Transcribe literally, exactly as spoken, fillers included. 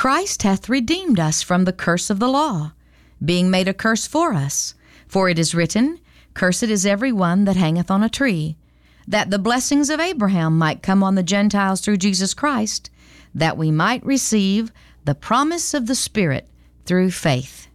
Christ hath redeemed us from the curse of the law, being made a curse for us. For it is written, Cursed is every one that hangeth on a tree, that the blessings of Abraham might come on the Gentiles through Jesus Christ, that we might receive the promise of the Spirit through faith.